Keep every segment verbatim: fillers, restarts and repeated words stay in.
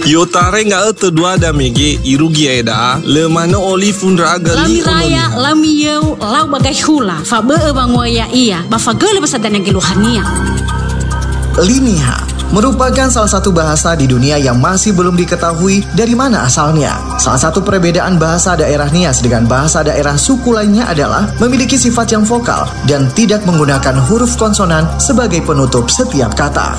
Yo tare nga ete dua da mege irugi eda le mana oli fundra gali lami raya lami yeu lau bagai hula fa be bangoya iya ba fa gele basadana geluhania. Liniha merupakan salah satu bahasa di dunia yang masih belum diketahui dari mana asalnya. Salah satu perbedaan bahasa daerah Nias dengan bahasa daerah suku lainnya adalah memiliki sifat yang vokal dan tidak menggunakan huruf konsonan sebagai penutup setiap kata.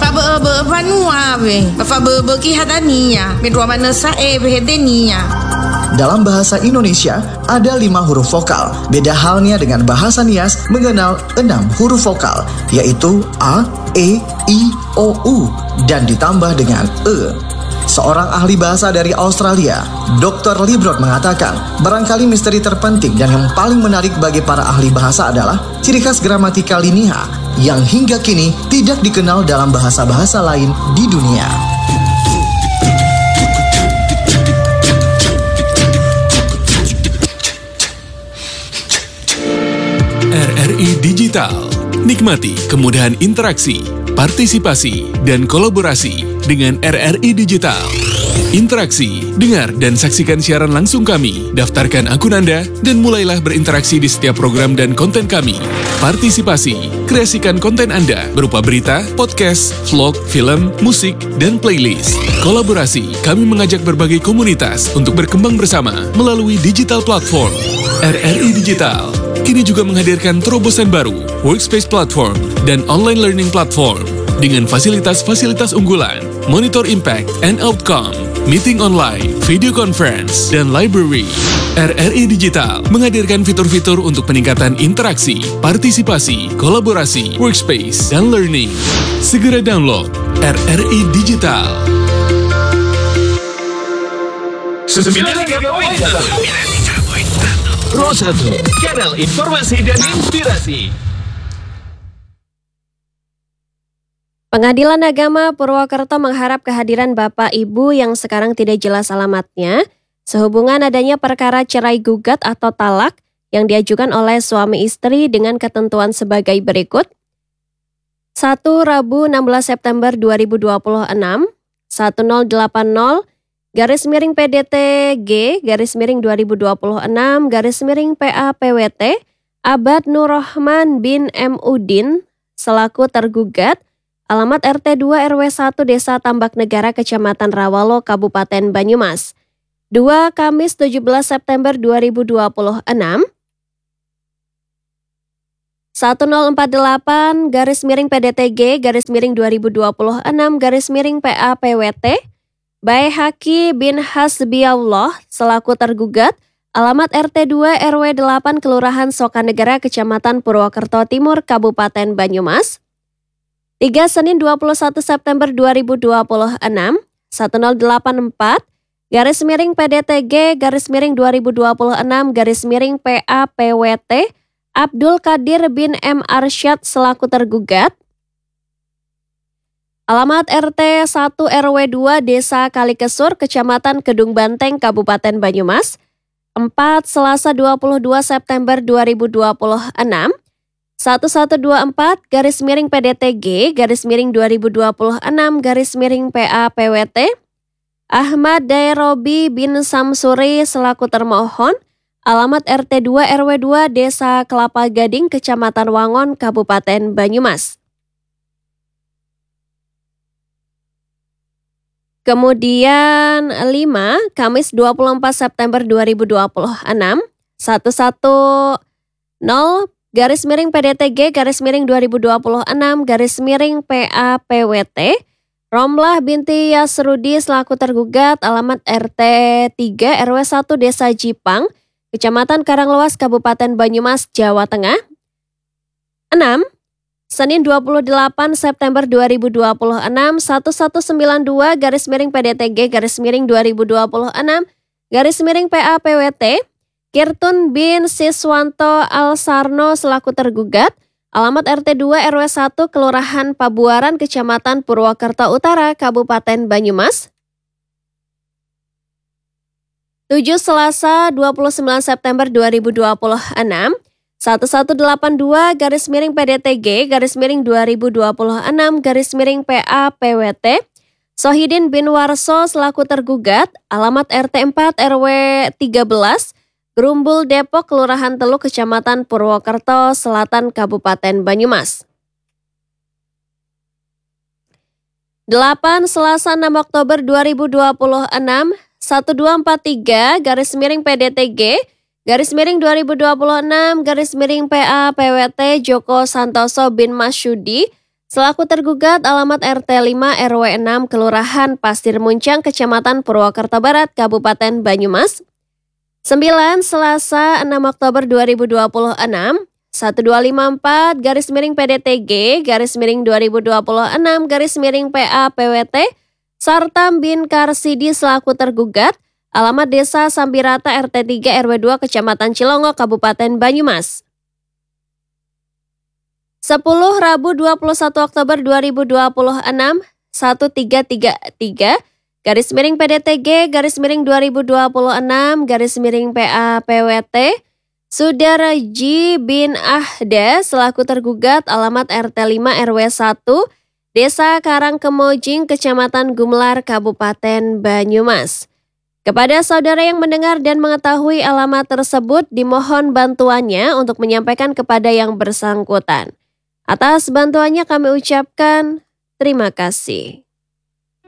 Dalam bahasa Indonesia, ada lima huruf vokal. Beda halnya dengan bahasa Nias mengenal enam huruf vokal, yaitu A, E, I, O, U, dan ditambah dengan E. Seorang ahli bahasa dari Australia, doktor Librot mengatakan, barangkali misteri terpenting dan yang paling menarik bagi para ahli bahasa adalah ciri khas gramatikal Liniha yang hingga kini tidak dikenal dalam bahasa-bahasa lain di dunia. R R I Digital. Nikmati kemudahan interaksi, partisipasi, dan kolaborasi dengan R R I Digital. Interaksi, dengar dan saksikan siaran langsung kami, daftarkan akun Anda, dan mulailah berinteraksi di setiap program dan konten kami. Partisipasi, kreasikan konten Anda berupa berita, podcast, vlog, film, musik, dan playlist. Kolaborasi, kami mengajak berbagai komunitas untuk berkembang bersama melalui digital platform. R R I Digital kini juga menghadirkan terobosan baru, workspace platform, dan online learning platform dengan fasilitas-fasilitas unggulan, monitor impact and outcome, meeting online, video conference, dan library. R R I Digital menghadirkan fitur-fitur untuk peningkatan interaksi, partisipasi, kolaborasi, workspace, dan learning. Segera download R R I Digital. sembilan tiga koma satu Pro satu, kanal informasi dan inspirasi. Pengadilan Agama Purwokerto mengharap kehadiran Bapak Ibu yang sekarang tidak jelas alamatnya sehubungan adanya perkara cerai gugat atau talak yang diajukan oleh suami istri dengan ketentuan sebagai berikut. satu Rabu enam belas September dua ribu dua puluh enam, sepuluh delapan nol garis miring P D T G garis miring dua ribu dua puluh enam garis miring P A P W T Abad Nur Rahman bin M Udin selaku tergugat, alamat R T dua R W satu Desa Tambak Negara Kecamatan Rawalo Kabupaten Banyumas. dua Kamis tujuh belas September dua ribu dua puluh enam. sepuluh empat puluh delapan garis miring P D T G garis miring dua ribu dua puluh enam garis miring P A P W T Baihaqi bin Hasbiallah selaku tergugat, alamat R T dua R W delapan Kelurahan Sokanegara Kecamatan Purwokerto Timur Kabupaten Banyumas. tiga Senin dua puluh satu September dua ribu dua puluh enam, sepuluh delapan puluh empat garis miring P D T G garis miring dua ribu dua puluh enam garis miring P A P W T Abdul Qadir bin M Arsyad selaku tergugat. Alamat R T satu R W dua Desa Kalikesur, Kecamatan Kedung Banteng, Kabupaten Banyumas. empat Selasa dua puluh dua September dua ribu dua puluh enam. seribu dua puluh empat garis miring P D T G garis miring dua ribu dua puluh enam garis miring P A P W T. Ahmad Dairobi bin Samsuri selaku termohon. Alamat R T dua R W dua Desa Kelapa Gading, Kecamatan Wangon, Kabupaten Banyumas. Kemudian lima Kamis dua puluh empat September dua ribu dua puluh enam, seratus sepuluh garis miring P D T G garis miring dua ribu dua puluh enam garis miring P A P W T Romlah binti Yasrudi selaku tergugat, alamat R T tiga R W satu Desa Jipang, Kecamatan Karanglewas, Kabupaten Banyumas, Jawa Tengah. enam Senin dua puluh delapan September dua ribu dua puluh enam, seribu seratus sembilan puluh dua garis miring P D T G garis miring dua ribu dua puluh enam garis miring P A P W T Kirtun bin Siswanto Al-Sarno selaku tergugat, alamat R T dua R W satu Kelurahan Pabuaran, Kecamatan Purwokerto Utara, Kabupaten Banyumas. tujuh Selasa dua puluh sembilan September dua ribu dua puluh enam, seribu delapan puluh dua garis miring P D T G garis miring dua ribu dua puluh enam garis miring P A P W T Sohidin bin Warso selaku tergugat, alamat R T empat R W tiga belas, Gerumbul Depok, Kelurahan Teluk, Kecamatan Purwokerto Selatan, Kabupaten Banyumas. delapan Selasa enam Oktober dua ribu dua puluh enam, satu dua empat tiga garis miring P D T G garis miring dua ribu dua puluh enam garis miring P A P W T Joko Santoso bin Masyudi selaku tergugat, alamat R T lima R W enam Kelurahan Pasir Muncang, Kecamatan Purwokerto Barat, Kabupaten Banyumas. sembilan Selasa enam Oktober dua ribu dua puluh enam, satu dua lima empat garis miring P D T G garis miring dua ribu dua puluh enam garis miring P A P W T Sartam bin Karsidi selaku tergugat, alamat Desa Sambirata R T tiga R W dua Kecamatan Cilongo, Kabupaten Banyumas. sepuluh Rabu dua puluh satu Oktober dua ribu dua puluh enam, satu tiga tiga tiga garis miring P D T G garis miring dua ribu dua puluh enam garis miring P A P W T Sudarji bin Ahda selaku tergugat, alamat R T lima R W satu Desa Karangkemojing, Kecamatan Gumelar, Kabupaten Banyumas. Kepada saudara yang mendengar dan mengetahui alamat tersebut, dimohon bantuannya untuk menyampaikan kepada yang bersangkutan. Atas bantuannya kami ucapkan terima kasih.